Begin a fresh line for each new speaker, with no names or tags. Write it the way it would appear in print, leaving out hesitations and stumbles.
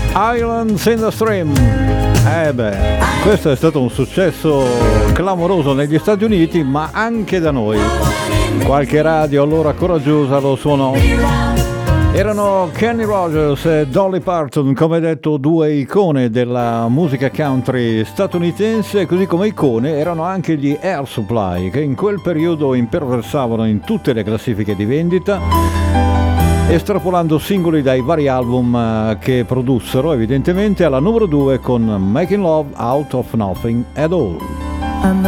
Islands in the Stream. Questo è stato un successo clamoroso negli Stati Uniti, ma anche da noi. Qualche radio allora coraggiosa lo suonò. Erano Kenny Rogers e Dolly Parton, come detto, due icone della musica country statunitense, così come icone erano anche gli Air Supply, che in quel periodo imperversavano in tutte le classifiche di vendita, estrapolando singoli dai vari album che produssero, evidentemente alla numero 2 con Making Love Out of Nothing at All.